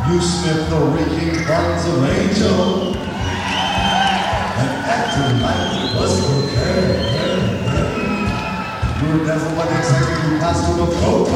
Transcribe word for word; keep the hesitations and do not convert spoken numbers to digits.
You sniffed the reeking buns of Angel and acted like it was cocaine. You were never one exactly in costume of coke.